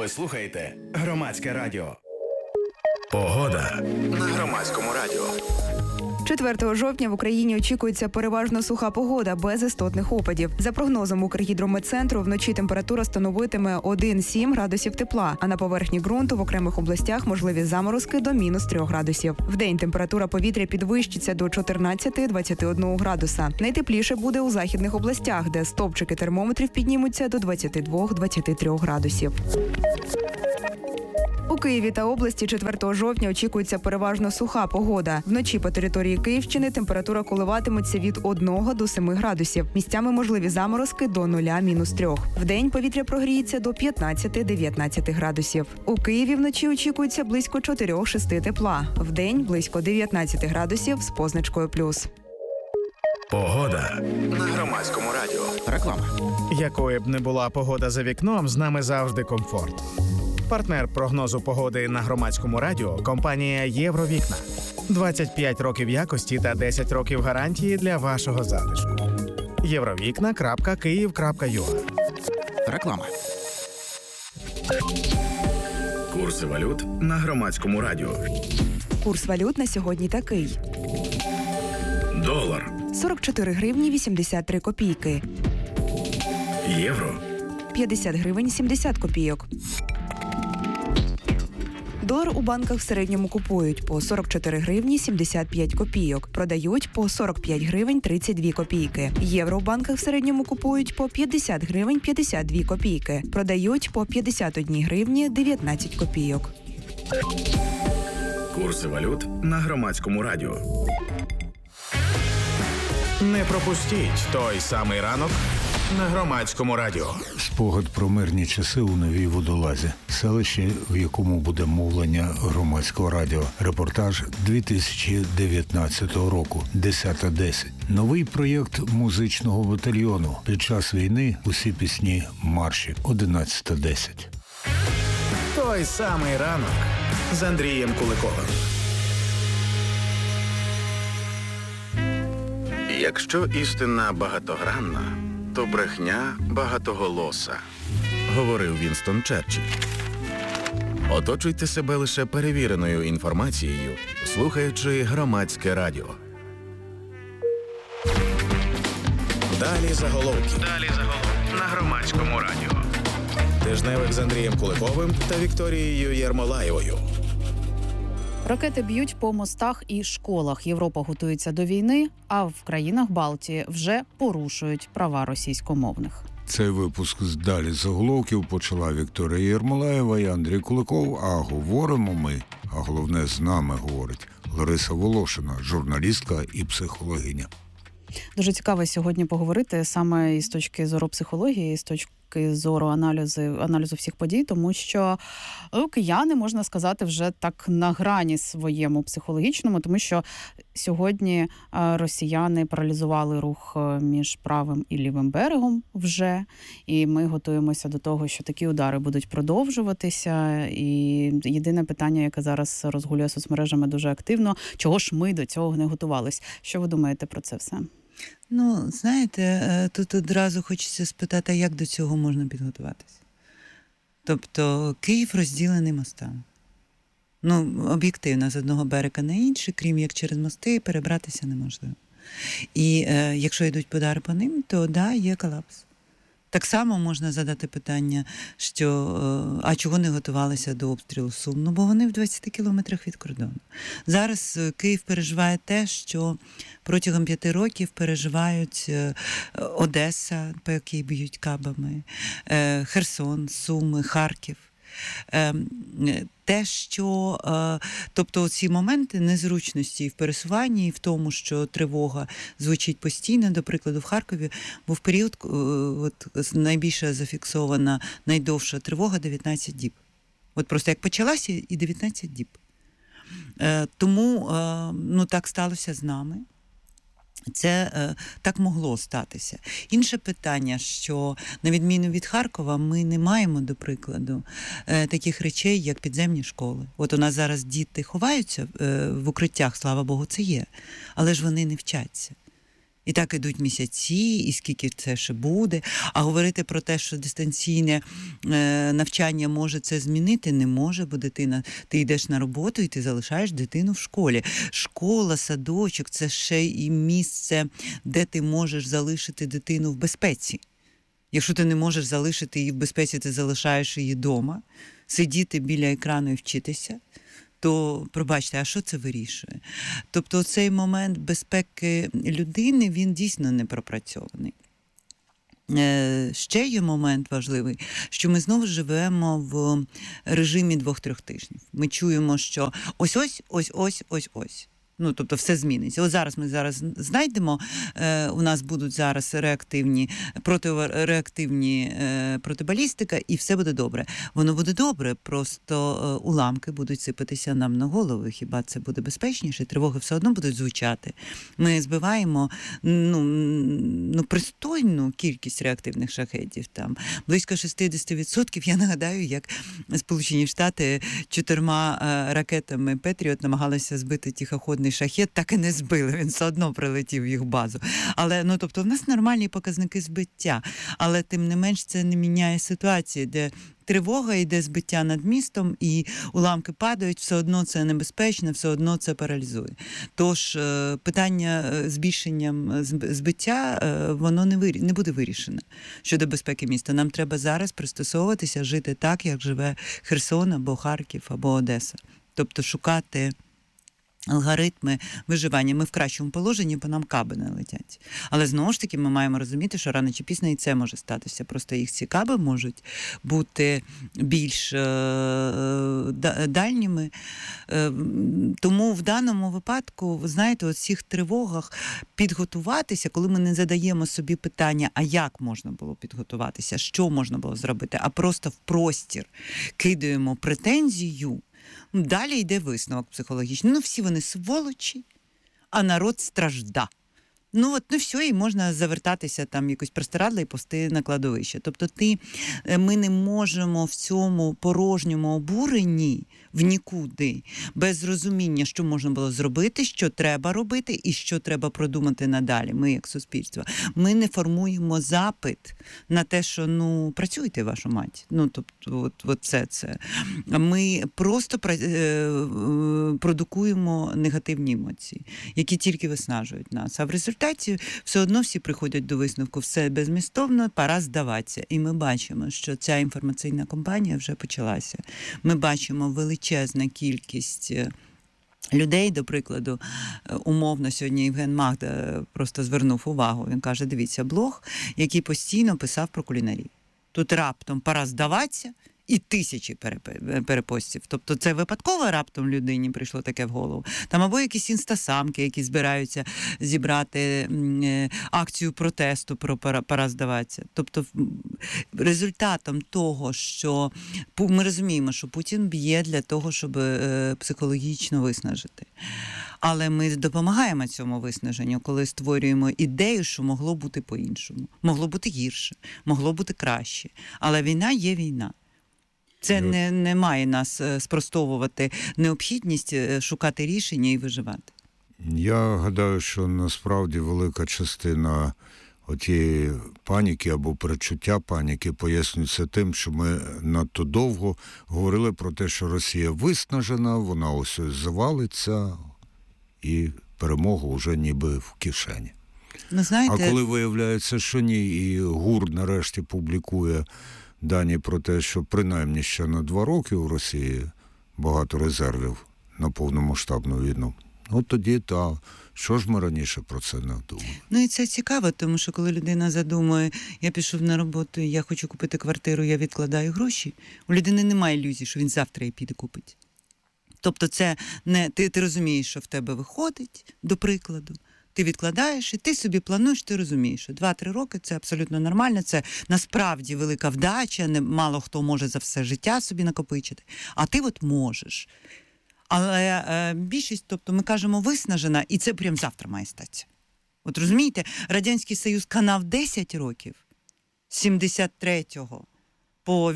Ви слухаєте Громадське радіо. Погода на Громадському радіо. 4 жовтня в Україні очікується переважно суха погода, без істотних опадів. За прогнозом Укргідрометцентру, вночі температура становитиме 1-7 градусів тепла, а на поверхні ґрунту в окремих областях можливі заморозки до -3 градусів. Вдень температура повітря підвищиться до 14-21 градуса. Найтепліше буде у західних областях, де стовпчики термометрів піднімуться до 22-23 градусів. У Києві та області 4 жовтня очікується переважно суха погода. Вночі по території Київщини температура коливатиметься від 1 до 7 градусів. Місцями можливі заморозки до 0-3. Вдень повітря прогріється до 15-19 градусів. У Києві вночі очікується близько 4-6 тепла. Вдень близько 19 градусів з позначкою плюс. Погода на Громадському радіо. Реклама. Якою б не була погода за вікном, з нами завжди комфорт. Партнер прогнозу погоди на Громадському радіо – компанія «Євровікна». 25 років якості та 10 років гарантії для вашого затишку. Євровікна.Київ.ua. Реклама. Курси валют на Громадському радіо. Курс валют на сьогодні такий. Долар. 44 гривні 83 копійки. Євро. 50 гривень 70 копійок. Долар у банках в середньому купують по 44 гривні 75 копійок, продають по 45 гривень 32 копійки. Євро у банках в середньому купують по 50 гривень 52 копійки, продають по 51 гривні 19 копійок. Курси валют на Громадському радіо. Не пропустіть той самий ранок на Громадському радіо. Спогад про мирні часи у Новій Водолазі, селище, в якому буде мовлення Громадського радіо. Репортаж 2019 року, 10:10. Новий проєкт музичного батальйону. Під час війни усі пісні марші, 11:10. Той самий ранок з Андрієм Куликовим. Якщо істина багатогранна, то брехня багатоголоса, говорив Вінстон Черчилль. Оточуйте себе лише перевіреною інформацією, слухаючи Громадське радіо. Далі заголовки на Громадському радіо. Тижневик з Андрієм Куликовим та Вікторією Єрмолаєвою. Ракети б'ють по мостах і школах. Європа готується до війни, а в країнах Балтії вже порушують права російськомовних. Цей випуск з «Далі заголовків» почала Вікторія Єрмолаєва і Андрій Куликов, а говоримо ми, а головне з нами говорить Лариса Волошина, журналістка і психологиня. Дуже цікаво сьогодні поговорити саме із точки зору психології, із точки зору аналізу всіх подій, тому що кияни, можна сказати, вже так на грані своєму психологічному, тому що сьогодні росіяни паралізували рух між правим і лівим берегом вже, і ми готуємося до того, що такі удари будуть продовжуватися, і єдине питання, яке зараз розгулює соцмережами дуже активно, чого ж ми до цього не готувались? Що ви думаєте про це все? Ну, знаєте, тут одразу хочеться спитати, а як до цього можна підготуватися? Тобто Київ розділений мостами. Ну, об'єктивно, з одного берега на інший, крім як через мости, перебратися неможливо. І якщо йдуть удари по ним, то да, є колапс. Так само можна задати питання, що а чого не готувалися до обстрілу Сум? Ну, бо вони в 20 кілометрах від кордону. Зараз Київ переживає те, що протягом 5 років переживають Одеса, по якій б'ють кабами, Херсон, Суми, Харків. Те, що, тобто ці моменти незручності в пересуванні і в тому, що тривога звучить постійно, до прикладу, в Харкові був період, от найбільше зафіксована, найдовша тривога 19 діб. От просто як почалася і 19 діб. Тому, ну, так сталося з нами. Це так могло статися. Інше питання, що на відміну від Харкова, ми не маємо, до прикладу, таких речей, як підземні школи. От у нас зараз діти ховаються в укриттях, слава Богу, це є, але ж вони не вчаться. І так ідуть місяці, і скільки це ще буде. А говорити про те, що дистанційне навчання може це змінити, не може, бо дитина, ти йдеш на роботу і ти залишаєш дитину в школі. Школа, садочок – це ще і місце, де ти можеш залишити дитину в безпеці. Якщо ти не можеш залишити її в безпеці, ти залишаєш її вдома, сидіти біля екрану і вчитися, то, пробачте, а що це вирішує? Тобто цей момент безпеки людини, він дійсно не пропрацьований. Ще є момент важливий, що ми знову живемо в режимі 2-3 тижнів. Ми чуємо, що ось. Ну, тобто все зміниться. От зараз ми знайдемо, у нас будуть зараз реактивні протибалістика, і все буде добре. Воно буде добре, просто уламки будуть сипатися нам на голови. Хіба це буде безпечніше? Тривоги все одно будуть звучати. Ми збиваємо пристойну кількість реактивних шахедів. Там близько 60%. Я нагадаю, як Сполучені Штати 4 ракетами Петріот намагалися збити тихоходний шахед, так і не збили, він все одно прилетів в їх базу. Але, тобто, в нас нормальні показники збиття, але тим не менш це не міняє ситуації, де тривога, йде збиття над містом, і уламки падають, все одно це небезпечно, все одно це паралізує. Тож питання збільшенням збиття, воно не буде вирішено щодо безпеки міста. Нам треба зараз пристосовуватися, жити так, як живе Херсон, або Харків, або Одеса. Тобто шукати алгоритми виживання. Ми в кращому положенні, бо нам каби не летять. Але знову ж таки ми маємо розуміти, що рано чи пізно і це може статися. Просто їх ці каби можуть бути більш дальніми. Тому в даному випадку, ви знаєте, у цих тривогах підготуватися, коли ми не задаємо собі питання, а як можна було підготуватися, що можна було зробити, а просто в простір кидаємо претензію, далі йде висновок психологічний. Всі вони сволочі, а народ стражда. Все, і можна завертатися там якось простирадла і повсти на кладовище. Тобто ми не можемо в цьому порожньому обуренні в нікуди, без розуміння, що можна було зробити, що треба робити і що треба продумати надалі, ми як суспільство. Ми не формуємо запит на те, що, працюйте, вашу мать. Тобто, це. Ми просто продукуємо негативні емоції, які тільки виснажують нас. А в результаті все одно всі приходять до висновку, все беззмістовно, пора здаватися. І ми бачимо, що ця інформаційна кампанія вже почалася. Ми бачимо величезну кількість людей, до прикладу, умовно сьогодні Євген Магда просто звернув увагу. Він каже, дивіться, блог, який постійно писав про кулінарію. Тут раптом пора здаватися, і тисячі перепостів. Тобто це випадково раптом людині прийшло таке в голову. Там або якісь інстасамки, які збираються зібрати акцію протесту про пора здаватися. Тобто результатом того, що ми розуміємо, що Путін б'є для того, щоб психологічно виснажити. Але ми допомагаємо цьому виснаженню, коли створюємо ідею, що могло бути по-іншому. Могло бути гірше, могло бути краще. Але війна є війна. Це не має нас спростовувати необхідність шукати рішення і виживати. Я гадаю, що насправді велика частина отієї паніки або перечуття паніки пояснюється тим, що ми надто довго говорили про те, що Росія виснажена, вона ось завалиться і перемога вже ніби в кишені. Знаєте... А коли виявляється, що ні, і ГУР нарешті публікує дані про те, що принаймні ще на 2 роки у Росії багато резервів на повномасштабну війну. Тоді, що ж ми раніше про це не думали? І це цікаво, тому що коли людина задумує, я пішов на роботу, я хочу купити квартиру, я відкладаю гроші, у людини немає ілюзії, що він завтра її піде купить. Тобто це не ти розумієш, що в тебе виходить, до прикладу. Ти відкладаєш, і ти собі плануєш, ти розумієш, що 2-3 роки – це абсолютно нормально, це насправді велика вдача, мало хто може за все життя собі накопичити, а ти можеш. Але більшість, тобто ми кажемо виснажена, і це прямо завтра має статися. Розумієте, Радянський Союз канав 10 років, з 73-го по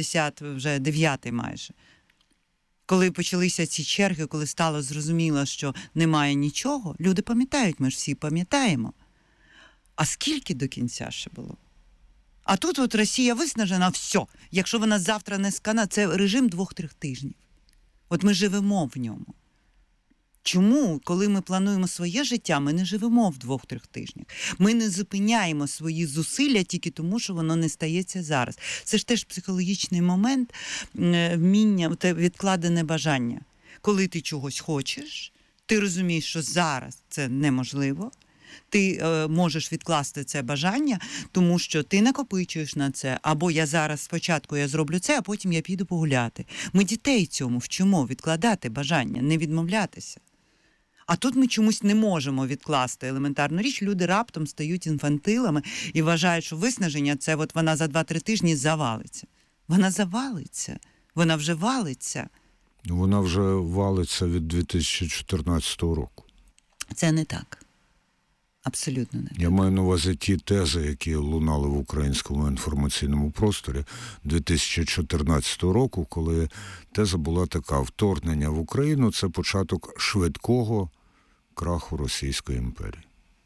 89-й майже. Коли почалися ці черги, коли стало зрозуміло, що немає нічого, люди пам'ятають, ми ж всі пам'ятаємо. А скільки до кінця ще було? А тут от Росія виснажена, все. Якщо вона завтра не скана, це режим 2-3 тижнів. От ми живемо в ньому. Чому, коли ми плануємо своє життя, ми не живемо в 2-3 тижнях? Ми не зупиняємо свої зусилля тільки тому, що воно не стається зараз. Це ж теж психологічний момент, вміння, відкладене бажання. Коли ти чогось хочеш, ти розумієш, що зараз це неможливо, ти можеш відкласти це бажання, тому що ти накопичуєш на це. Або я зараз спочатку я зроблю це, а потім я піду погуляти. Ми дітей цьому вчимо відкладати бажання, не відмовлятися. А тут ми чомусь не можемо відкласти елементарну річ. Люди раптом стають інфантилами і вважають, що виснаження – це от вона за 2-3 тижні завалиться. Вона завалиться. Вона вже валиться. Вона вже валиться від 2014 року. Це не так. Абсолютно не так. Я маю на увазі ті тези, які лунали в українському інформаційному просторі 2014 року, коли теза була така: вторгнення в Україну – це початок швидкого краху Російської імперії.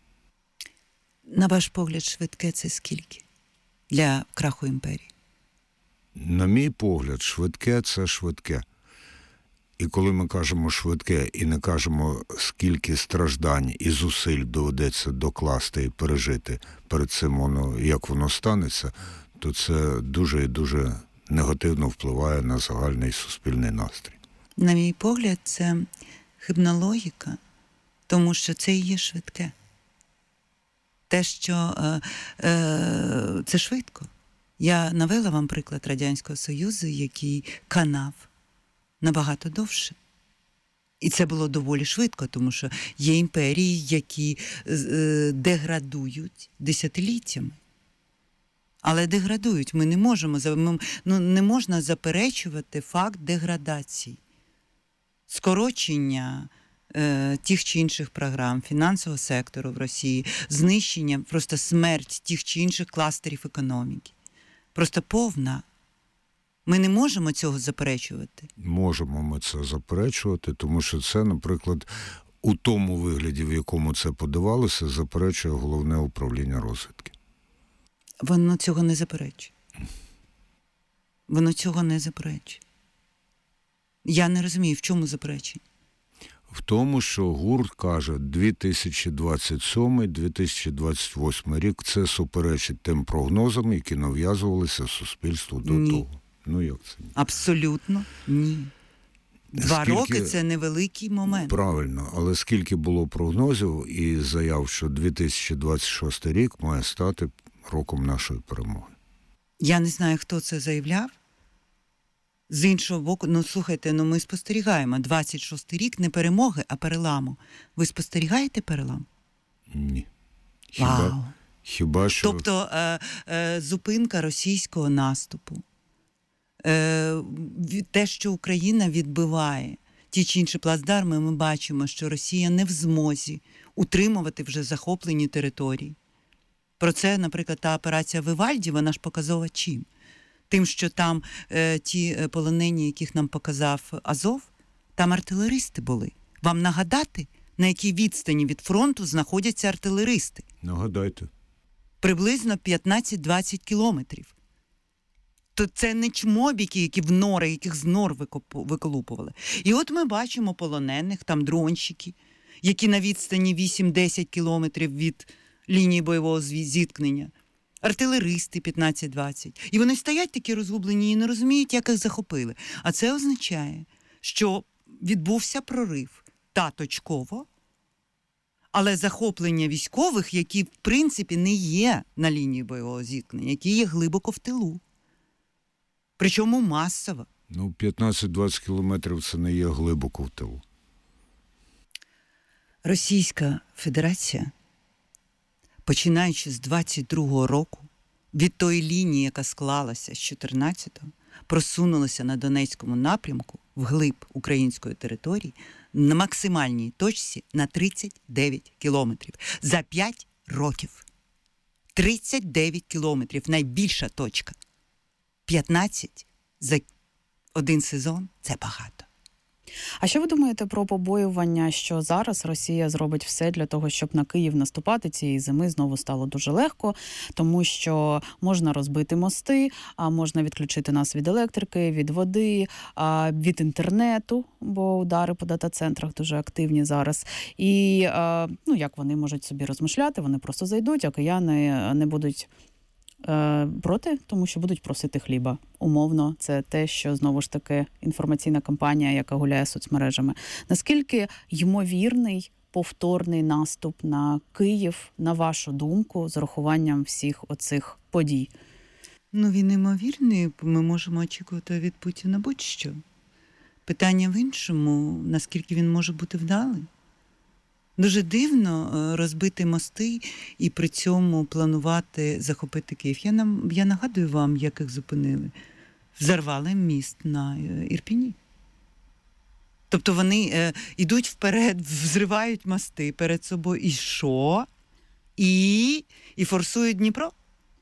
На ваш погляд, швидке – це скільки для краху імперії? На мій погляд, швидке – це швидке. І коли ми кажемо швидке і не кажемо, скільки страждань і зусиль доведеться докласти і пережити перед цим, як воно станеться, то це дуже і дуже негативно впливає на загальний суспільний настрій. На мій погляд, це хибна логіка, тому що це і є швидке. Те, що це швидко. Я навела вам приклад Радянського Союзу, який канав набагато довше. І це було доволі швидко, тому що є імперії, які деградують десятиліттями. Але деградують. Ми не можемо, не можна заперечувати факт деградації. Скорочення тих чи інших програм, фінансового сектору в Росії, знищення, просто смерть тих чи інших кластерів економіки. Просто повна. Ми не можемо цього заперечувати? Можемо ми це заперечувати, тому що це, наприклад, у тому вигляді, в якому це подавалося, заперечує Головне управління розвідки. Воно цього не заперечує. Воно цього не заперечує. Я не розумію, в чому заперечення? В тому, що ГУР каже, 2027-2028 рік – це суперечить тим прогнозам, які нав'язувалися суспільству до того. Ну, як це? Абсолютно ні. 2 роки – це невеликий момент. Правильно, але скільки було прогнозів і заяв, що 2026 рік має стати роком нашої перемоги? Я не знаю, хто це заявляв. З іншого боку, слухайте, ми спостерігаємо. 26-й рік не перемоги, а переламу. Ви спостерігаєте перелам? Ні. Вау. Що... Тобто зупинка російського наступу. Те, що Україна відбиває ті чи інші плацдарми, ми бачимо, що Росія не в змозі утримувати вже захоплені території. Про це, наприклад, та операція Вивальді, вона ж показова чим? Тим, що там ті полонені, яких нам показав Азов, там артилеристи були. Вам нагадати, на якій відстані від фронту знаходяться артилеристи? Нагадайте. Приблизно 15-20 кілометрів. То це не чмобіки, які в нори, яких з нор виколупували. І от ми бачимо полонених, там дронщики, які на відстані 8-10 кілометрів від лінії бойового зіткнення. Артилеристи 15-20. І вони стоять такі розгублені і не розуміють, як їх захопили. А це означає, що відбувся прорив точково, але захоплення військових, які, в принципі, не є на лінії бойового зіткнення, які є глибоко в тилу. Причому масово. 15-20 кілометрів – це не є глибоко в тилу. Російська Федерація, починаючи з 22-го року, від тої лінії, яка склалася з 14-го, просунулася на Донецькому напрямку вглиб української території на максимальній точці на 39 кілометрів. За 5 років. 39 кілометрів – найбільша точка. 15 за один сезон – це багато. А що ви думаєте про побоювання, що зараз Росія зробить все для того, щоб на Київ наступати цієї зими знову стало дуже легко, тому що можна розбити мости, а можна відключити нас від електрики, від води, від інтернету, бо удари по дата-центрах дуже активні зараз. І як вони можуть собі розмишляти, вони просто зайдуть, а кияни не будуть проти, тому що будуть просити хліба. Умовно, це те, що, знову ж таки, інформаційна кампанія, яка гуляє соцмережами. Наскільки ймовірний повторний наступ на Київ, на вашу думку, з урахуванням всіх оцих подій? Він ймовірний, ми можемо очікувати від Путіна будь-що. Питання в іншому, наскільки він може бути вдалий. Дуже дивно розбити мости і при цьому планувати захопити Київ. Я нагадую вам, як їх зупинили. Взорвали міст на Ірпіні. Тобто вони йдуть вперед, взривають мости перед собою. І що? І форсують Дніпро?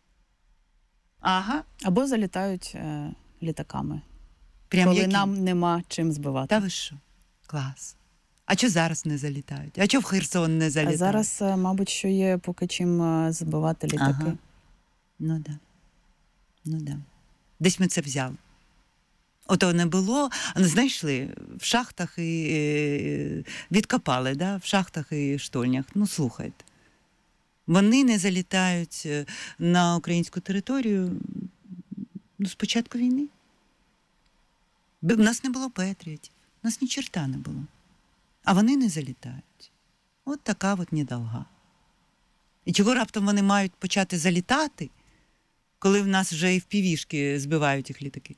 Ага. Або залітають літаками, Прям коли нам нема чим збивати. Та ви що? Клас. А чого зараз не залітають? А чого в Херсон не залітають? А зараз, мабуть, що є поки чим збивати літаки. Ага. Ну да. Десь ми це взяли. Ото не було, знайшли в шахтах і відкопали, в шахтах і штольнях. Слухайте. Вони не залітають на українську територію з початку війни. У нас не було патріотів, у нас ні черта не було. А вони не залітають. От така недолга. І чого раптом вони мають почати залітати, коли в нас вже і в півішки збивають їх літаки?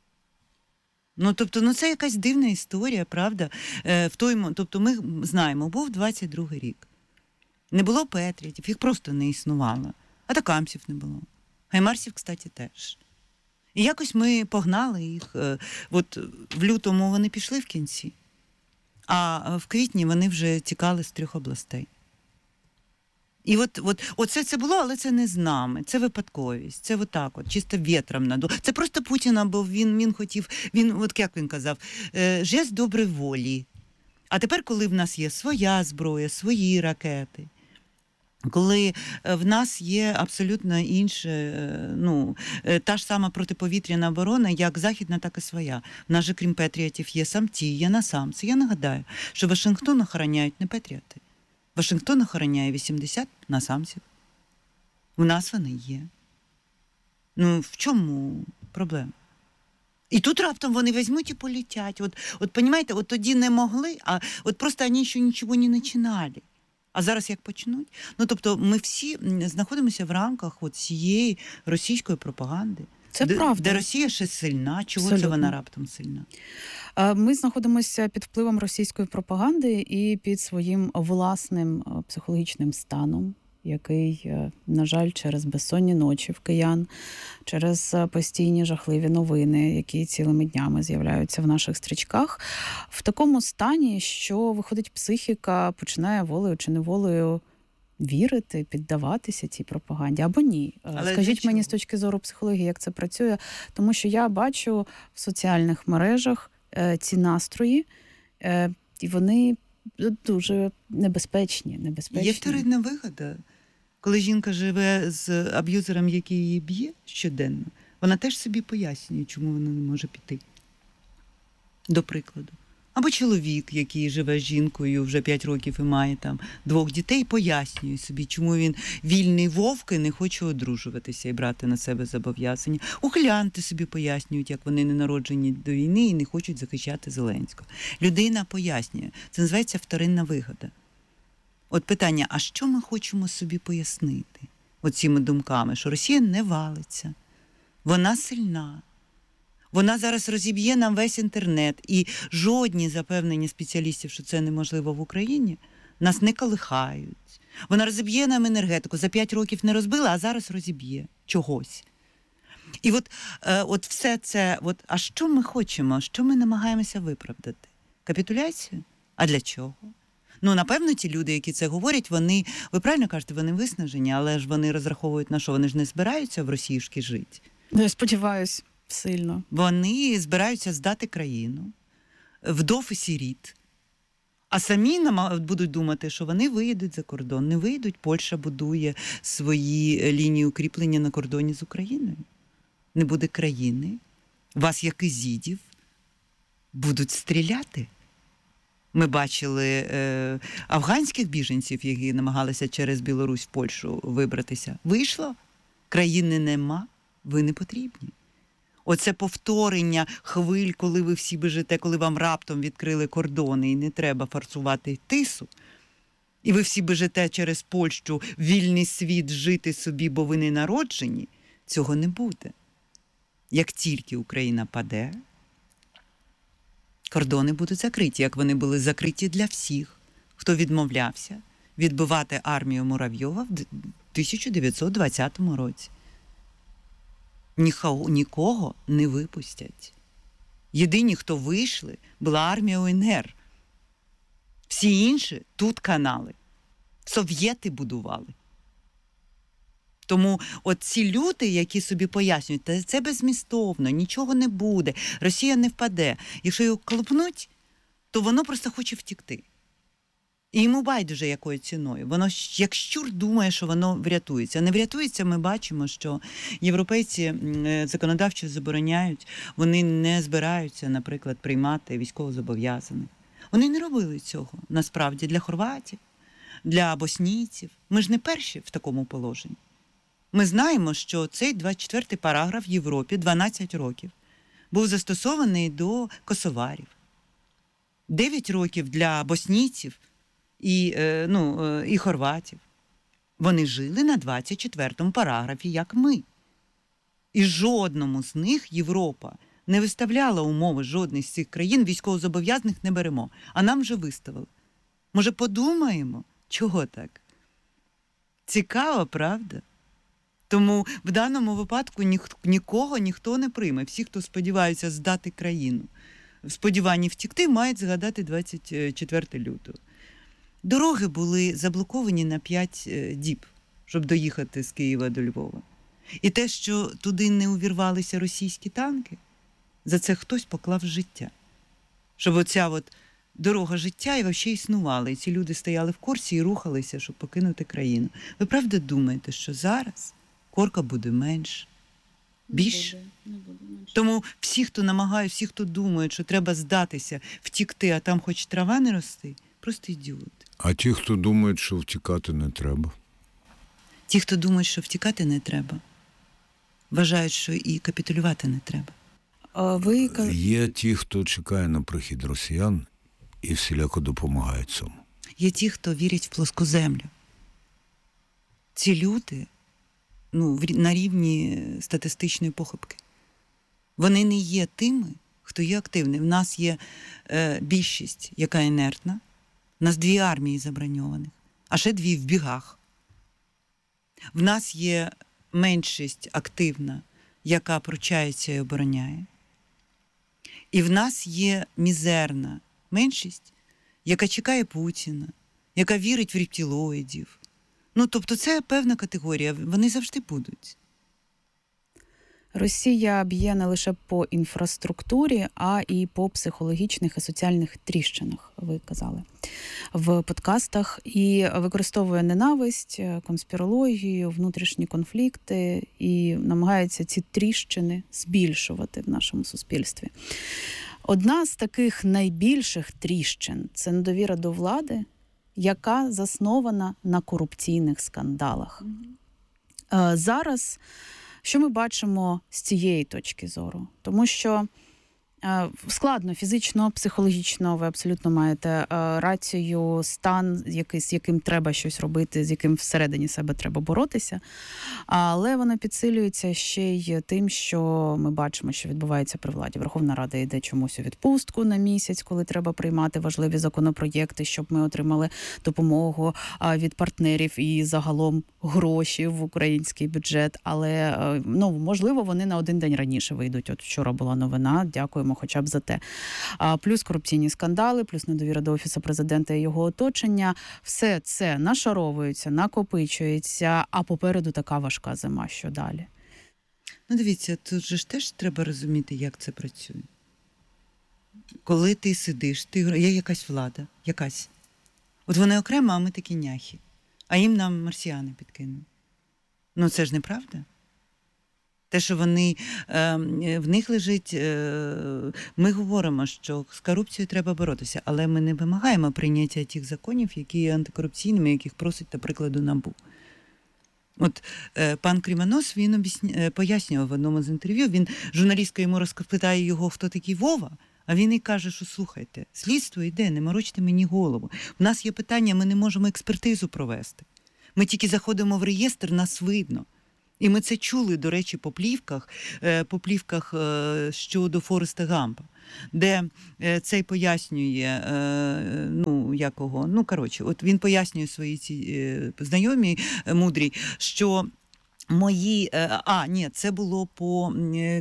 Тобто, це якась дивна історія, правда? Тобто ми знаємо, був 22-й рік. Не було патріотів, їх просто не існувало. Атакамсів не було. Хаймарсів, кстати, теж. І якось ми погнали їх. От в лютому вони пішли в кінці. А в квітні вони вже тікали з 3 областей. І оце це було, але це не з нами. Це випадковість. Це чисто вітром надуло. Це просто Путіна, бо він хотів, як він казав, жест доброї волі. А тепер, коли в нас є своя зброя, свої ракети, коли в нас є абсолютно інше, та ж сама протиповітряна оборона, як західна, так і своя. В нас же, крім патріотів, є самці, є насамці. Я нагадаю, що Вашингтон охороняють не патріоти. Вашингтон охороняє 80 насамців. У нас вони є. В чому проблема? І тут раптом вони візьмуть і полетять. Понимаєте, тоді не могли, а просто вони ще нічого не починали. А зараз як почнуть? Тобто ми всі знаходимося в рамках цієї російської пропаганди. Це правда. Де Росія ще сильна. Чого це вона раптом сильна? Ми знаходимося під впливом російської пропаганди і під своїм власним психологічним станом, який, на жаль, через безсонні ночі в киян, через постійні жахливі новини, які цілими днями з'являються в наших стрічках, в такому стані, що, виходить, психіка починає волею чи неволею вірити, піддаватися цій пропаганді, або ні. Але скажіть мені з точки зору психології, як це працює, тому що я бачу в соціальних мережах ці настрої, і вони дуже небезпечні. Є вторинна вигода. Коли жінка живе з аб'юзером, який її б'є щоденно, вона теж собі пояснює, чому вона не може піти. До прикладу. Або чоловік, який живе з жінкою вже 5 років і має 2 дітей, пояснює собі, чому він вільний вовк і не хоче одружуватися і брати на себе зобов'язання. Ухилянти собі пояснюють, як вони не народжені до війни і не хочуть захищати Зеленського. Людина пояснює. Це називається вторинна вигода. Питання, а що ми хочемо собі пояснити цими думками? Що Росія не валиться, вона сильна. Вона зараз розіб'є нам весь інтернет, і жодні запевнення спеціалістів, що це неможливо в Україні, нас не колихають. Вона розіб'є нам енергетику. За 5 років не розбила, а зараз розіб'є чогось. І все це, а що ми хочемо, що ми намагаємося виправдати? Капітуляцію? А для чого? Напевно, ті люди, які це говорять, ви правильно кажете, вони виснажені, але ж вони розраховують на що? Вони ж не збираються в Росіюшки жити. Я сподіваюсь. Сильно. Вони збираються здати країну, вдов і сиріт. А самі будуть думати, що вони виїдуть за кордон. Не виїдуть, Польща будує свої лінії укріплення на кордоні з Україною. Не буде країни, вас, як ізідів, будуть стріляти. Ми бачили афганських біженців, які намагалися через Білорусь в Польщу вибратися. Вийшло? Країни нема, ви не потрібні. Оце повторення хвиль, коли ви всі біжите, коли вам раптом відкрили кордони і не треба форсувати тису, і ви всі біжите через Польщу в вільний світ жити собі, бо ви не народжені, цього не буде. Як тільки Україна паде, кордони будуть закриті, як вони були закриті для всіх, хто відмовлявся відбивати армію Муравйова в 1920 році. Нікого не випустять. Єдині, хто вийшли, була армія УНР. Всі інші тут канали. Совєти будували. Тому от ці люди, які собі пояснюють, це беззмістовно, нічого не буде, Росія не впаде. Якщо його клопнуть, то воно просто хоче втікти. І йому байдуже якою ціною. Воно як щур думає, що воно врятується. Не врятується, ми бачимо, що європейці законодавчо забороняють, вони не збираються, наприклад, приймати військовозобов'язаних. Вони не робили цього, насправді, для хорватів, для боснійців. Ми ж не перші в такому положенні. Ми знаємо, що цей 24-й параграф в Європі 12 років був застосований до косоварів. 9 років для боснійців і хорватів. Вони жили на 24-му параграфі, як ми. І жодному з них Європа не виставляла умови, жодної з цих країн військовозобов'язаних не беремо. А нам вже виставили. Може, подумаємо, чого так? Цікаво, правда? Тому в даному випадку нікого ніхто не прийме. Всі, хто сподіваються здати країну, в сподіванні втікти, мають згадати 24 лютого. Дороги були заблоковані на 5 діб, щоб доїхати з Києва до Львова. І те, що туди не увірвалися російські танки, за це хтось поклав життя. Щоб оця дорога життя і взагалі існувала. І ці люди стояли в корсі і рухалися, щоб покинути країну. Ви правда думаєте, що зараз корка буде менше? Більше? Не буде менше. Тому всі, хто намагають, всі, хто думають, що треба здатися, втікти, а там хоч трава не рости, просто ідіоти. А ті, хто думають, що втікати не треба? Ті, хто думають, що втікати не треба, вважають, що і капітулювати не треба. Є ті, хто чекає на прихід росіян і всіляко допомагає цьому. Є ті, хто вірять в плоску землю. Ці люди на рівні статистичної похибки. Вони не є тими, хто є активний. В нас є більшість, яка інертна. У нас 2 армії заброньованих, а ще 2 в бігах. В нас є меншість активна, яка пручається і обороняє. І в нас є мізерна меншість, яка чекає Путіна, яка вірить в рептилоїдів. Тобто це певна категорія, вони завжди будуть. Росія б'є не лише по інфраструктурі, а і по психологічних і соціальних тріщинах, ви казали в подкастах, і використовує ненависть, конспірологію, внутрішні конфлікти і намагається ці тріщини збільшувати в нашому суспільстві. Одна з таких найбільших тріщин – це недовіра до влади, яка заснована на корупційних скандалах. Зараз що ми бачимо з цієї точки зору? Тому що складно фізично, психологічно, ви абсолютно маєте рацію, стан, з яким треба щось робити, з яким всередині себе треба боротися. Але воно підсилюється ще й тим, що ми бачимо, що відбувається при владі. Верховна Рада йде чомусь у відпустку на місяць, коли треба приймати важливі законопроєкти, щоб ми отримали допомогу від партнерів і загалом гроші в український бюджет. Але, можливо, вони на один день раніше вийдуть. От вчора була новина, дякуємо хоча б за те. Плюс корупційні скандали, плюс недовіра до Офісу Президента і його оточення. Все це нашаровується, накопичується, а попереду така важка зима. Що далі? Дивіться, тут же ж теж треба розуміти, як це працює. коли ти сидиш, є якась влада, якась. От вони окремо, а ми такі няхи. А їм нам марсіани підкинули. Ну це ж неправда. Те, що вони, в них лежить, ми говоримо, що з корупцією треба боротися, але ми не вимагаємо прийняття тих законів, які є антикорупційними, яких просить, до прикладу, НАБУ. От пан Кривонос, він пояснював в одному з інтерв'ю, журналістка йому розпитає його, хто такий Вова, а він і каже, що слухайте, слідство йде, не морочте мені голову. У нас є питання, ми не можемо експертизу провести. Ми тільки заходимо в реєстр, нас видно. І ми це чули, до речі, по плівках щодо Фореста Гампа, де цей пояснює, от він пояснює своїй ці знайомій мудрій, що це було по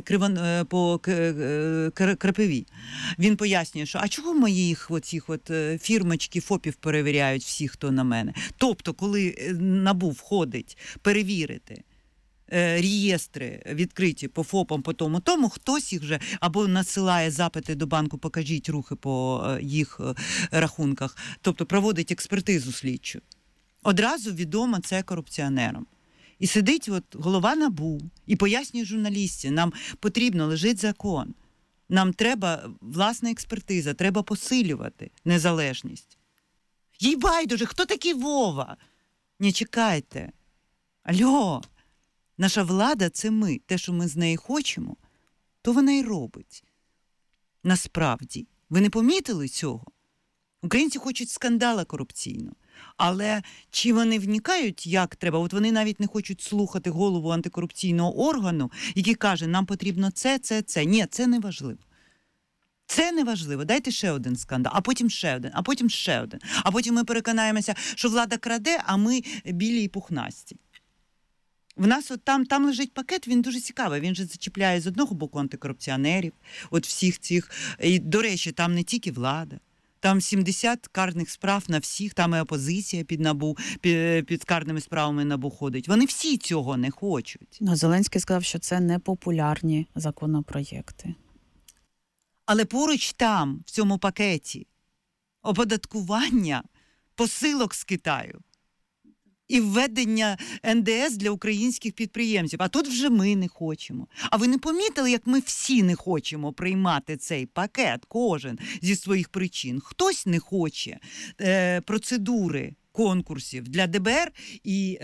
Крапиві. Він пояснює, що а чого моїх фірмочки, ФОПів перевіряють всі, хто на мене? Тобто, коли НАБУ входить перевірити реєстри відкриті по ФОПам, по тому, хтось їх вже або насилає запити до банку, покажіть рухи по їх рахунках, тобто проводить експертизу слідчу. Одразу відомо це корупціонерам. І сидить голова НАБУ і пояснює журналістам, нам потрібно, лежить закон, нам треба власна експертиза, треба посилювати незалежність. Їй байдуже, хто такий Вова? Не чекайте. Алло, наша влада – це ми. Те, що ми з неї хочемо, то вона й робить. Насправді. Ви не помітили цього? Українці хочуть скандала корупційного. Але чи вони вникають, як треба? От вони навіть не хочуть слухати голову антикорупційного органу, який каже, нам потрібно це. Ні, це не важливо. Це не важливо. Дайте ще один скандал, а потім ще один, а потім ще один. А потім ми переконаємося, що влада краде, а ми білі і пухнасті. В нас там лежить пакет, він дуже цікавий. Він же зачіпляє з одного боку антикорупціонерів, всіх цих. І, до речі, там не тільки влада. Там 70 карних справ на всіх, там і опозиція під НАБУ, під карними справами НАБУ ходить. Вони всі цього не хочуть. Зеленський сказав, що це непопулярні законопроєкти. Але поруч там, в цьому пакеті, оподаткування посилок з Китаю і введення НДС для українських підприємців. А тут вже ми не хочемо. А ви не помітили, як ми всі не хочемо приймати цей пакет, кожен зі своїх причин? Хтось не хоче процедури конкурсів для ДБР і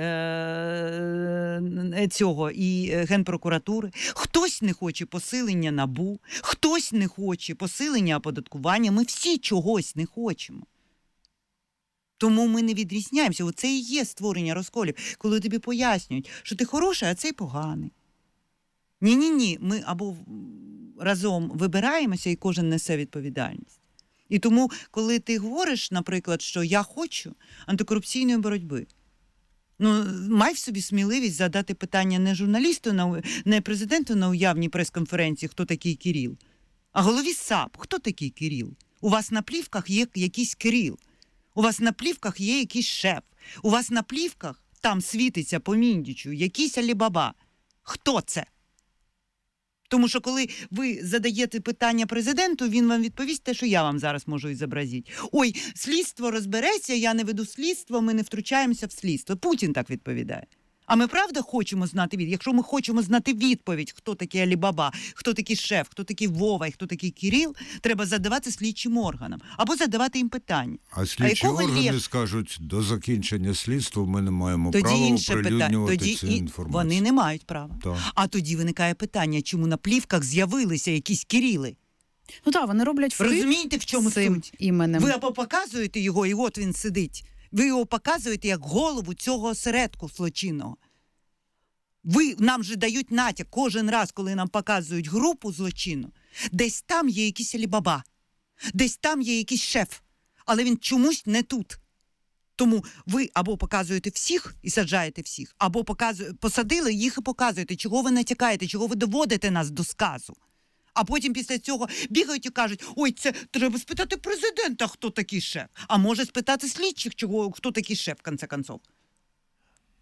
Генпрокуратури. Хтось не хоче посилення НАБУ, хтось не хоче посилення оподаткування. Ми всі чогось не хочемо. Тому ми не відрізняємося. Оце і є створення розколів, коли тобі пояснюють, що ти хороший, а цей поганий. Ні. Ми або разом вибираємося, і кожен несе відповідальність. І тому, коли ти говориш, наприклад, що я хочу антикорупційної боротьби, май в собі сміливість задати питання не журналісту, не президенту на уявній прес-конференції, хто такий Кирил, а голові САП, хто такий Кирил. У вас на плівках є якийсь Кирил. У вас на плівках є якийсь шеф. У вас на плівках там світиться по Міндічу якийсь Алібаба. Хто це? Тому що коли ви задаєте питання президенту, він вам відповість те, що я вам зараз можу і зобразити. Ой, слідство розбереться, я не веду слідство, ми не втручаємося в слідство. Путін так відповідає. А ми правда хочемо знати відповідь? Якщо ми хочемо знати відповідь, хто такий Алібаба, хто такий шеф, хто такий Вова і хто такий Кирил, треба задавати слідчим органам. Або задавати їм питання. А слідчі органи скажуть, до закінчення слідства ми не маємо права оприлюднювати цю інформацію. Вони не мають права. Так. А тоді виникає питання, чому на плівках з'явилися якісь Кирили? Вони роблять флип. Розумієте, в чому суть? Іменем. Ви або показуєте його, і от він сидить. Ви його показуєте як голову цього осередку злочинного. Нам же дають натяк кожен раз, коли нам показують групу злочину. Десь там є якийсь Алібаба, десь там є якийсь шеф, але він чомусь не тут. Тому ви або показуєте всіх і саджаєте всіх, або посадили їх і показуєте, чого ви натякаєте, чого ви доводите нас до сказу. А потім після цього бігають і кажуть, ой, це треба спитати президента, хто такий шеф. А може спитати слідчих, хто такий шеф, в кінці кінців.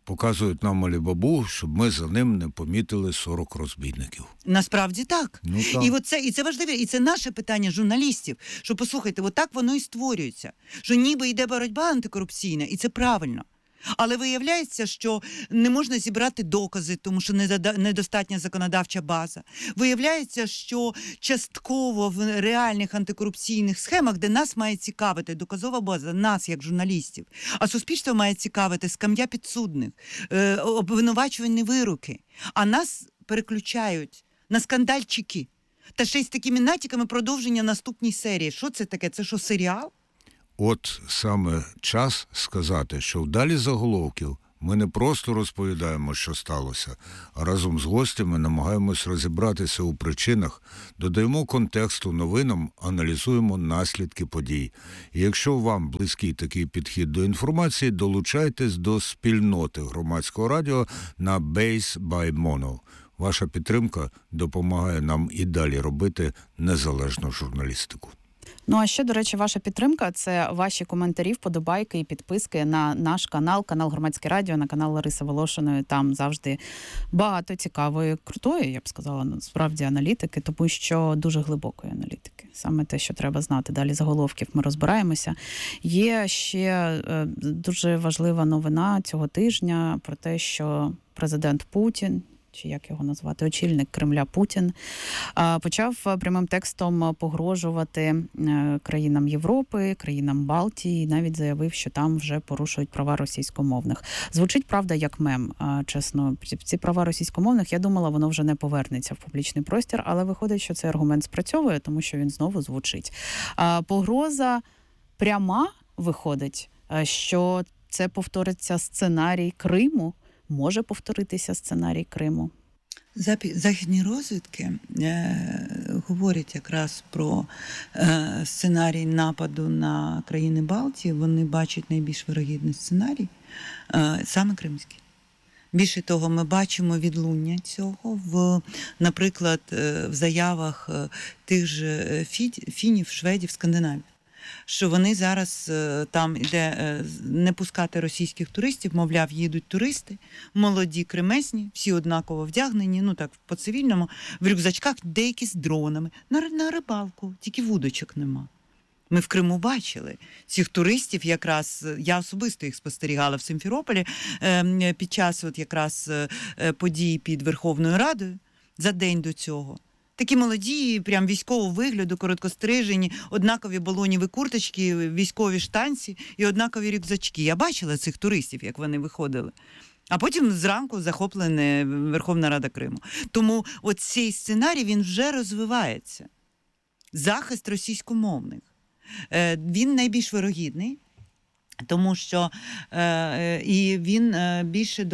показують нам Алібабу, щоб ми за ним не помітили 40 розбійників. Насправді так. Ну, так. І це важливе, і це наше питання журналістів, що, послухайте, от так воно і створюється, що ніби йде боротьба антикорупційна, і це правильно. Але виявляється, що не можна зібрати докази, тому що недостатня законодавча база. Виявляється, що частково в реальних антикорупційних схемах, де нас має цікавити доказова база, нас як журналістів, а суспільство має цікавити скам'я підсудних, обвинувачувальні вироки, а нас переключають на скандальчики. Та ще й з такими натяками продовження наступній серії. Що це таке? Це що, серіал? От саме час сказати, що вдалі заголовків ми не просто розповідаємо, що сталося, а разом з гостями намагаємось розібратися у причинах, додаємо контексту новинам, аналізуємо наслідки подій. І якщо вам близький такий підхід до інформації, долучайтесь до спільноти громадського радіо на Base by Mono. Ваша підтримка допомагає нам і далі робити незалежну журналістику. Ну, а ще, до речі, ваша підтримка – це ваші коментарі, вподобайки і підписки на наш канал Громадське радіо, на канал Лариси Волошиної. Там завжди багато цікавої, крутої, я б сказала, насправді, аналітики, тому що дуже глибокої аналітики. Саме те, що треба знати. Далі заголовків ми розбираємося. Є ще дуже важлива новина цього тижня про те, що президент Путін, чи як його назвати, очільник Кремля Путін, почав прямим текстом погрожувати країнам Європи, країнам Балтії, і навіть заявив, що там вже порушують права російськомовних. Звучить, правда, як мем, чесно. Ці права російськомовних, я думала, воно вже не повернеться в публічний простір, але виходить, що цей аргумент спрацьовує, тому що він знову звучить. Погроза пряма виходить, що це повториться сценарій Криму, може повторитися сценарій Криму? Західні розвідки говорять якраз про сценарій нападу на країни Балтії. Вони бачать найбільш вирогідний сценарій, саме кримський. Більше того, ми бачимо відлуння цього, наприклад, в заявах тих же фінів, шведів, скандинавів. Що вони зараз там іде не пускати російських туристів, мовляв, їдуть туристи, молоді, кремезні, всі однаково вдягнені, ну так, по-цивільному, в рюкзачках, деякі з дронами, на рибалку, тільки вудочок нема. Ми в Криму бачили цих туристів, якраз, я особисто їх спостерігала в Симферополі під час от якраз подій під Верховною Радою за день до цього. Такі молоді, прям військового вигляду, короткострижені, однакові балоніві курточки, військові штанці і однакові рюкзачки. Я бачила цих туристів, як вони виходили. А потім зранку захоплена Верховна Рада Криму. Тому оцей сценарій, він вже розвивається. Захист російськомовних. Він найбільш вирогідний. Тому що і він більше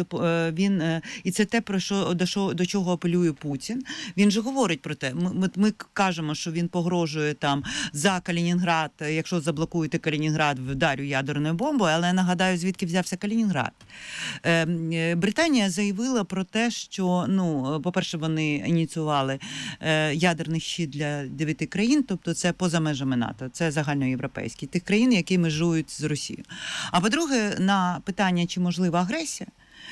і це те, про що до чого апелює Путін. Він же говорить про те. Ми кажемо, що він погрожує там за Калінінград. Якщо заблокуєте Калінінград, вдарю ядерною бомбою. Але нагадаю, звідки взявся Калінінград. Британія заявила про те, що по-перше, вони ініціювали ядерний щит для 9 країн, тобто це поза межами НАТО, це загальноєвропейські тих країн, які межують з Росією. А по-друге, на питання, чи можлива агресія,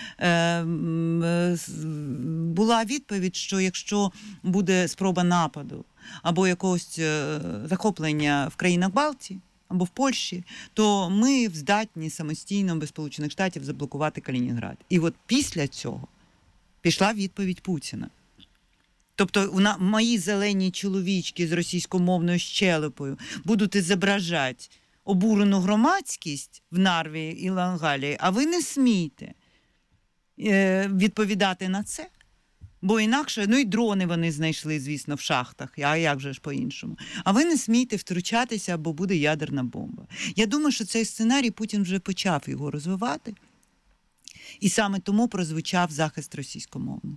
була відповідь, що якщо буде спроба нападу або якогось захоплення в країнах Балтії, або в Польщі, то ми здатні самостійно без Сполучених Штатів заблокувати Калінінград. І от після цього пішла відповідь Путіна. Тобто мої зелені чоловічки з російськомовною щелепою будуть зображати обурену громадськість в Нарві і Лангалії, а ви не смійте відповідати на це. Бо інакше, і дрони вони знайшли, звісно, в шахтах, а як же ж по-іншому. А ви не смійте втручатися, бо буде ядерна бомба. Я думаю, що цей сценарій Путін вже почав його розвивати, і саме тому прозвучав захист російськомовний.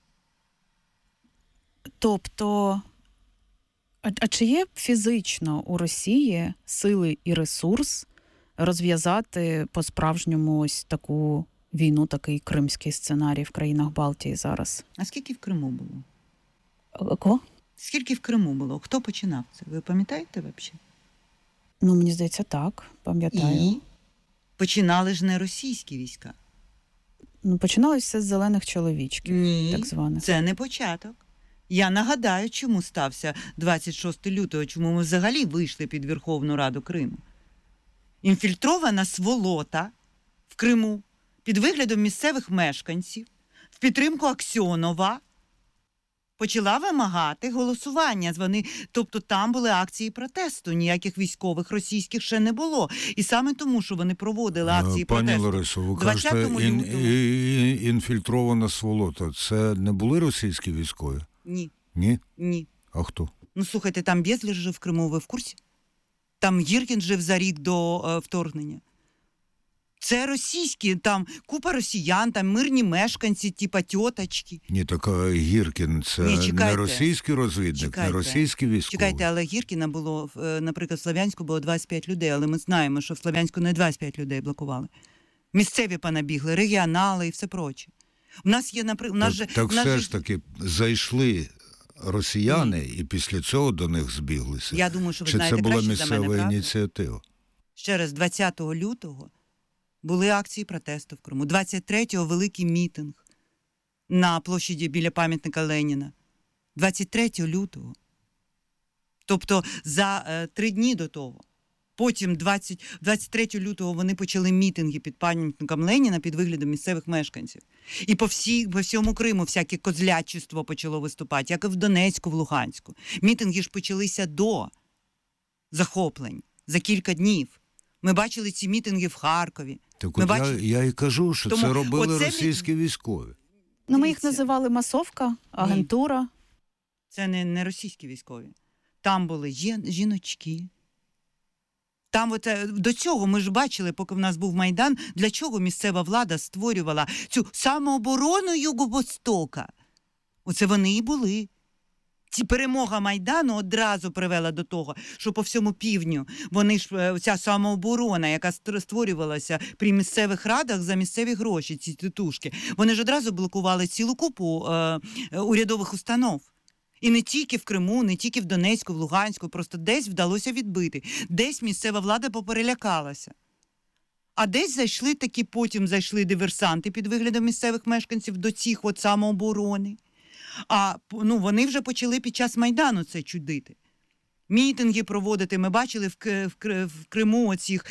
Тобто, а чи є фізично у Росії сили і ресурс розв'язати по-справжньому ось таку війну, такий кримський сценарій в країнах Балтії зараз? А скільки в Криму було? Кого? Скільки в Криму було? Хто починав це? Ви пам'ятаєте взагалі? Мені здається, так, пам'ятаю. І починали ж не російські війська. Ну, починалося все з зелених чоловічків, Ні, так званих. це не початок. Я нагадаю, чому стався 26 лютого, чому ми взагалі вийшли під Верховну Раду Криму. Інфільтрована сволота в Криму під виглядом місцевих мешканців в підтримку Аксьонова почала вимагати голосування. Тобто там були акції протесту, ніяких військових російських ще не було. І саме тому, що вони проводили акції Пані протесту Ларисо, ви 20 кажете, лютого. інфільтрована сволота. Це не були російські військові? Ні, Ні? ні. А хто? Ну, слухайте, там Безлер жив в Криму, ви в курсі? Там Гіркін жив за рік до вторгнення. Це російські, там купа росіян, там мирні мешканці, типа тьоточки. Ні, так Гіркін, це Ні, чекайте. не російський розвідник, не російський військовий. Чекайте, але Гіркіна було, наприклад, в Слов'янську було 25 людей, але ми знаємо, що в Слов'янську не 25 людей блокували. Місцеві понабігли, регіонали і все проче. У нас є, наприклад... Так все ж таки зайшли росіяни і після цього до них збіглися? Я думаю, що ви Чи знаєте це була краще за мене, місцева правда? ініціатива? Ще раз, 20 лютого були акції протесту в Криму. 23-го великий мітинг на площаді біля пам'ятника Леніна. 23 лютого. Тобто за 3 дні до того. Потім 23 лютого вони почали мітинги під пам'ятником Леніна під виглядом місцевих мешканців. І по всьому Криму всяке козлячество почало виступати, як і в Донецьку, в Луганську. Мітинги ж почалися до захоплень, за кілька днів. Ми бачили ці мітинги в Харкові. Так от я і кажу, що Тому це робили оце російські військові. Ну, ми їх Дивіться. називали масовка, агентура. Це не російські військові. Там були жіночки. Там до цього ми ж бачили, поки в нас був Майдан, для чого місцева влада створювала цю самооборону Юго-Востока. Оце вони і були. Перемога Майдану одразу привела до того, що по всьому півдню ця самооборона, яка створювалася при місцевих радах за місцеві гроші, ці тітушки, вони ж одразу блокували цілу купу урядових установ. І не тільки в Криму, не тільки в Донецьку, в Луганську, просто десь вдалося відбити. Десь місцева влада поперелякалася. А десь потім зайшли диверсанти під виглядом місцевих мешканців до цих самооборони. А вони вже почали під час Майдану це чудити. Мітинги проводити. Ми бачили в Криму оцих,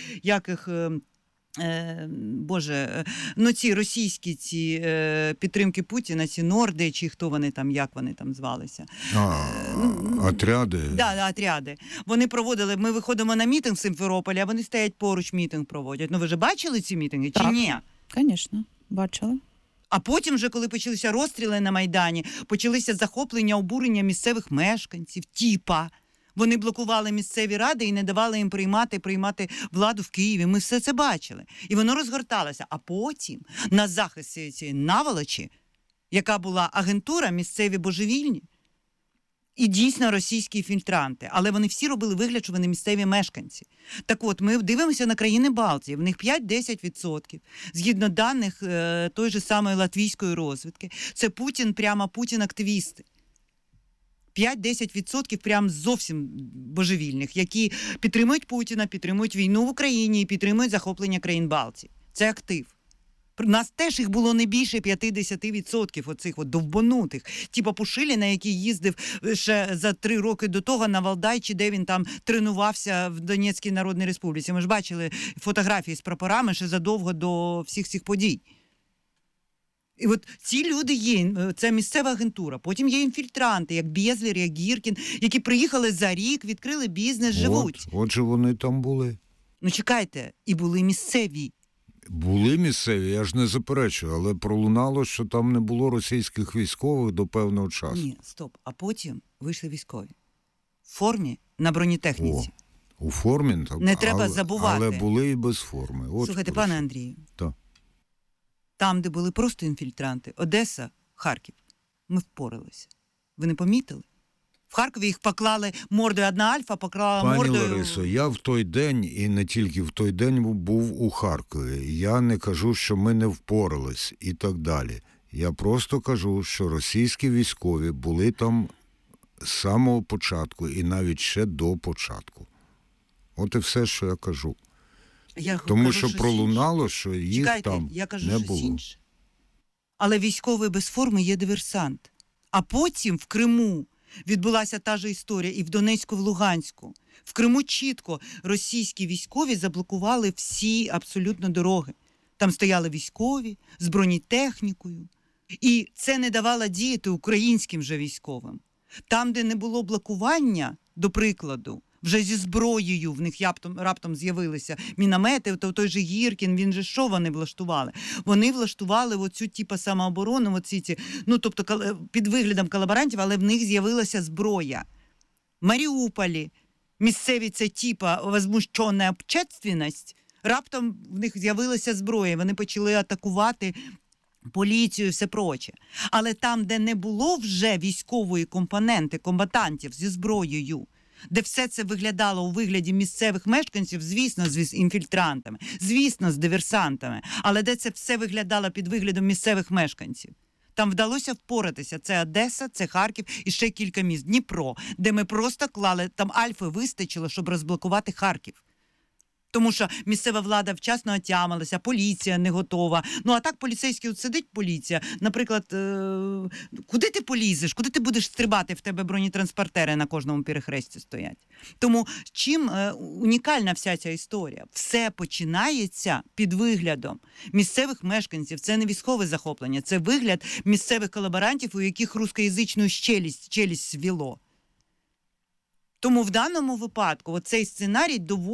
ці російські підтримки Путіна, ці норди, чи хто вони там, як вони там звалися. Отряди. Да, отряди. Вони проводили, ми виходимо на мітинг в Симферополі, а вони стоять поруч, мітинг проводять. Ну ви ж бачили ці мітинги, чи ні? Звісно, бачили. А потім вже, коли почалися розстріли на Майдані, почалися захоплення, обурення місцевих мешканців, Вони блокували місцеві ради і не давали їм приймати владу в Києві. Ми все це бачили. І воно розгорталося. А потім на захист цієї наволочі, яка була агентура, місцеві божевільні, і дійсно російські фільтранти. Але вони всі робили вигляд, що вони місцеві мешканці. Так от, ми дивимося на країни Балтії. В них 5-10%. Згідно даних той же самої латвійської розвідки. Це Путін-активісти. 5-10% прям зовсім божевільних, які підтримують Путіна, підтримують війну в Україні і підтримують захоплення країн Балтії. Це актив. У нас теж їх було не більше 50% оцих довбонутих. Типа Пушиліна, який їздив ще за 3 роки до того на Валдай, чи де він там тренувався в Донецькій Народній Республіці. Ми ж бачили фотографії з прапорами ще задовго до всіх цих подій. І от ці люди є, це місцева агентура. Потім є інфільтранти, як Безлер, як Гіркін, які приїхали за рік, відкрили бізнес, живуть. Отже, вони там були. Ну чекайте, і були місцеві. Були місцеві, я ж не заперечую, але пролунало, що там не було російських військових до певного часу. Ні, стоп. А потім вийшли військові. В формі, на бронетехніці. У формі? Не треба забувати. Але були і без форми. Слухайте, пане Андрію. Так. Там, де були просто інфільтранти, Одеса, Харків, ми впоралися. Ви не помітили? В Харкові їх поклали мордою, одна Альфа поклала мордою... Пані Ларисо, я в той день, і не тільки в той день, був у Харкові. Я не кажу, що ми не впорались і так далі. Я просто кажу, що російські військові були там з самого початку і навіть ще до початку. От і все, що я кажу. Тому що пролунало, що їх там я кажу, не щось було. інше. Але військовий без форми є диверсант. А потім в Криму відбулася та ж історія і в Донецьку, в Луганську. В Криму чітко російські військові заблокували всі абсолютно дороги. Там стояли військові з бронетехнікою. І це не давало діяти українським же військовим. Там, де не було блокування, до прикладу, вже зі зброєю в них раптом з'явилися міномети, то той же Гіркін, він же що вони влаштували? Вони влаштували оцю самооборону, тобто під виглядом колаборантів, але в них з'явилася зброя. В Маріуполі місцеві це возмущена общественність, раптом в них з'явилася зброя, вони почали атакувати поліцію і все проче. Але там, де не було вже військової компоненти, комбатантів зі зброєю, де все це виглядало у вигляді місцевих мешканців, звісно, з інфільтрантами, звісно, з диверсантами, але де це все виглядало під виглядом місцевих мешканців. Там вдалося впоратися. Це Одеса, це Харків і ще кілька міст. Дніпро, де ми просто клали, там Альфи вистачило, щоб розблокувати Харків. Тому що місцева влада вчасно отямилася, поліція не готова. А так поліцейський, сидить поліція, наприклад, куди ти полізеш, куди ти будеш стрибати, в тебе бронетранспортери на кожному перехресті стоять. Тому чим унікальна вся ця історія? Все починається під виглядом місцевих мешканців. Це не військове захоплення, це вигляд місцевих колаборантів, у яких рускоязичну челюсть свіло. Тому в даному випадку цей сценарій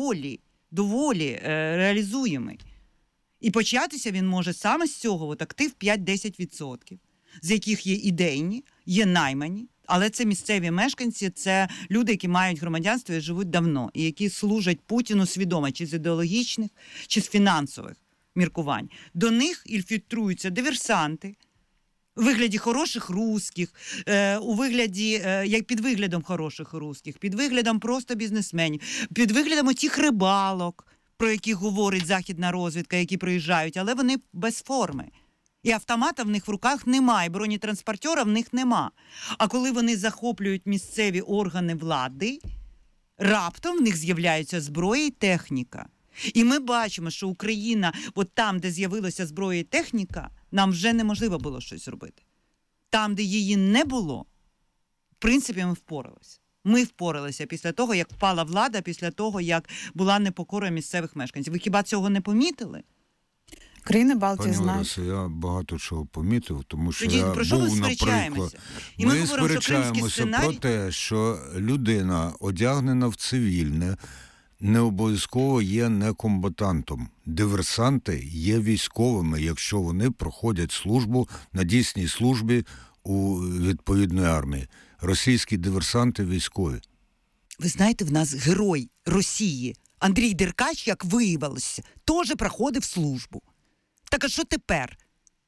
доволі реалізуємий. І початися він може саме з цього, актив 5-10%, з яких є ідейні, є наймані, але це місцеві мешканці, це люди, які мають громадянство і живуть давно, і які служать Путіну свідомо, чи з ідеологічних, чи з фінансових міркувань. До них інфільтруються диверсанти, у вигляді хороших русських, у вигляді, як під виглядом хороших русських, під виглядом просто бізнесменів, під виглядом отих рибалок, про яких говорить західна розвідка, які приїжджають, але вони без форми. І автомата в них в руках немає, бронетранспортера в них нема. А коли вони захоплюють місцеві органи влади, раптом в них з'являються зброя і техніка. І ми бачимо, що Україна, там, де з'явилася зброя і техніка, нам вже неможливо було щось зробити. Там, де її не було, в принципі, ми впоралися. Ми впоралися після того, як впала влада, після того, як була непокора місцевих мешканців. Ви хіба цього не помітили? Країни Балтії знають. Пані Ларисо, я багато чого помітив, тому що Тоді, я про що був, ми сперечаємося? наприклад... І ми говоримо, що кримський про те, що людина, одягнена в цивільне, не обов'язково є некомбатантом. Диверсанти є військовими, якщо вони проходять службу на дійсній службі у відповідної армії. Російські диверсанти військові. Ви знаєте, в нас герой Росії Андрій Деркач, як виявилося, теж проходив службу. Так а що тепер?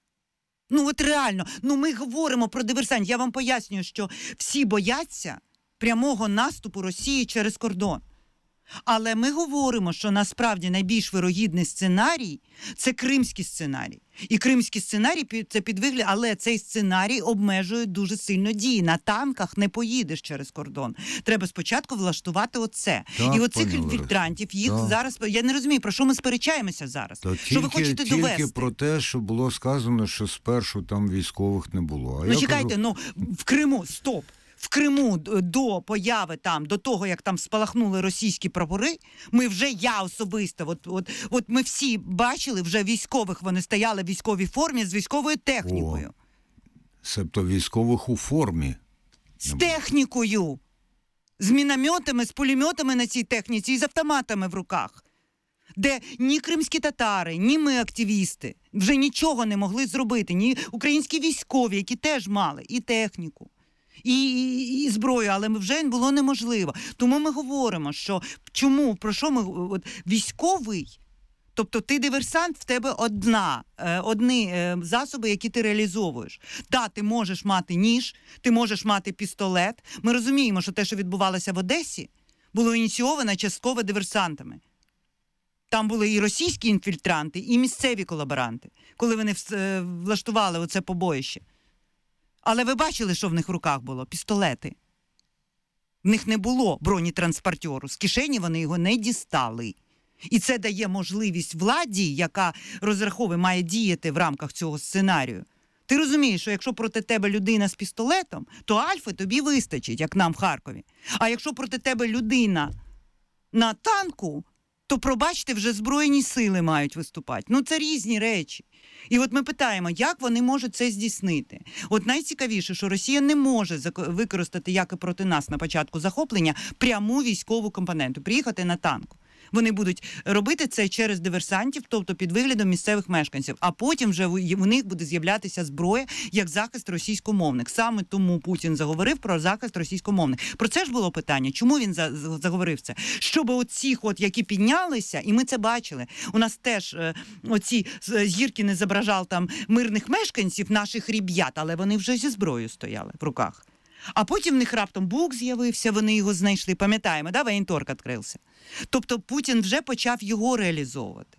Реально, ми говоримо про диверсантів. Я вам пояснюю, що всі бояться прямого наступу Росії через кордон. Але ми говоримо, що насправді найбільш вирогідний сценарій – це кримський сценарій. І кримський сценарій – це під вигляд, але цей сценарій обмежує дуже сильно дії. На танках не поїдеш через кордон. Треба спочатку влаштувати оце. Так, і оцих інфільтрантів, їх зараз... Я не розумію, про що ми сперечаємося зараз? Що ви хочете довести? Тільки про те, що було сказано, що спершу там військових не було. Чекайте, в Криму, стоп! В Криму до появи там, до того, як там спалахнули російські прапори, я особисто, ми всі бачили вже військових, вони стояли в військовій формі з військовою технікою. Себто військових у формі. З технікою! З мінометами, з пулеметами на цій техніці і з автоматами в руках. Де ні кримські татари, ні ми, активісти, вже нічого не могли зробити, ні українські військові, які теж мали і техніку. І зброю, але вже було неможливо. Тому ми говоримо, що про що ми... Військовий, тобто ти диверсант, в тебе одні засоби, які ти реалізовуєш. Ти можеш мати ніж, ти можеш мати пістолет. Ми розуміємо, що те, що відбувалося в Одесі, було ініційовано частково диверсантами. Там були і російські інфільтранти, і місцеві колаборанти, коли вони влаштували оце побоїще. Але ви бачили, що в них в руках було? Пістолети. В них не було бронетранспортеру. З кишені вони його не дістали. І це дає можливість владі, яка розраховує, має діяти в рамках цього сценарію, Ти розумієш, що якщо проти тебе людина з пістолетом, то альфи тобі вистачить, як нам в Харкові. А якщо проти тебе людина на танку, то, пробачте, вже Збройні сили мають виступати. Ну, це різні речі. І от ми питаємо, як вони можуть це здійснити? От найцікавіше, що Росія не може використати, як і проти нас на початку захоплення, пряму військову компоненту, приїхати на танку. Вони будуть робити це через диверсантів, тобто під виглядом місцевих мешканців, а потім вже у них буде з'являтися зброя як захист російськомовних. Саме тому Путін заговорив про захист російськомовних. Про це ж було питання. Чому він заговорив це? Щоб оцих, які піднялися, і ми це бачили. У нас теж оці зірки не зображав там мирних мешканців, наших ребят, але вони вже зі зброєю стояли в руках. А потім в них раптом Бук з'явився, вони його знайшли. Пам'ятаємо, да, воєнторг відкрився. Тобто Путін вже почав його реалізовувати.